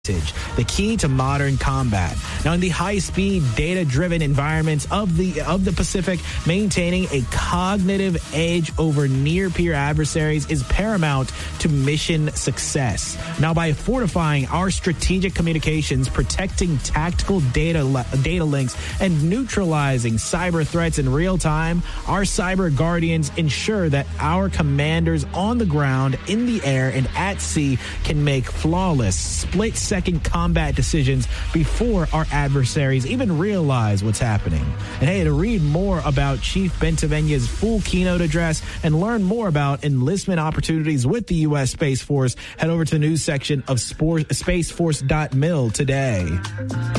the key to modern combat. Now, in the high-speed, data-driven environments of the Pacific, maintaining a cognitive edge over near-peer adversaries is paramount to mission success. Now, by fortifying our strategic communications, protecting tactical data links, and neutralizing cyber threats in real time, our cyber guardians ensure that our commanders on the ground, in the air, and at sea can make flawless, split-second combat decisions before our adversaries even realize what's happening. And hey, to read more about Chief Bentevenya's full keynote address and learn more about enlistment opportunities with the U.S. Space Force, head over to the news section of spaceforce.mil today.